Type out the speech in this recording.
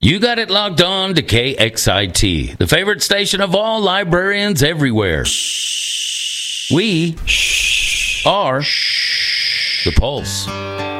You got it logged on to KXIT, the favorite station of all librarians everywhere. We are the Pulse.